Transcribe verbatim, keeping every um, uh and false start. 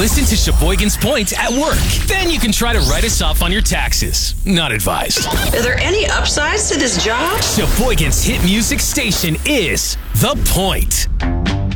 Listen to Sheboygan's Point at work. Then you can try to write us off on your taxes. Not advised. Are there any upsides to this job? Sheboygan's hit music station is The Point.